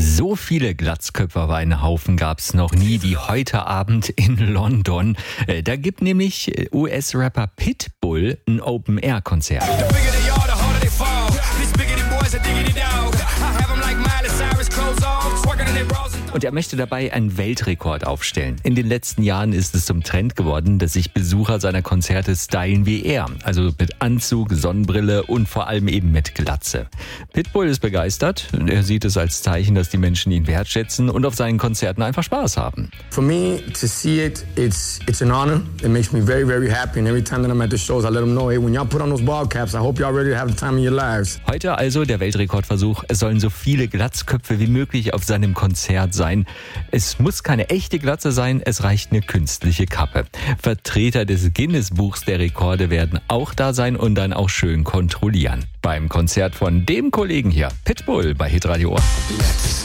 So viele Glatzköpfe auf einen Haufen gab's noch nie wie heute Abend in London. Da gibt nämlich US-Rapper Pitbull ein Open-Air-Konzert. Und er möchte dabei einen Weltrekord aufstellen. In den letzten Jahren ist es zum Trend geworden, dass sich Besucher seiner Konzerte stylen wie er. Also mit Anzug, Sonnenbrille und vor allem eben mit Glatze. Pitbull ist begeistert und er sieht es als Zeichen, dass die Menschen ihn wertschätzen und auf seinen Konzerten einfach Spaß haben. For me to see it, it's an honor. It makes me very, very happy. And every time that I'm at the shows, I let them know, hey, when y'all put on those ball caps, I hope y'all ready to have the time of your lives. Heute also der Weltrekordversuch. Es sollen so viele Glatzköpfe wie möglich auf seinem Konzert sein. Es muss keine echte Glatze sein, es reicht eine künstliche Kappe. Vertreter des Guinness-Buchs der Rekorde werden auch da sein und dann auch schön kontrollieren. Beim Konzert von dem Kollegen hier, Pitbull bei Hitradio.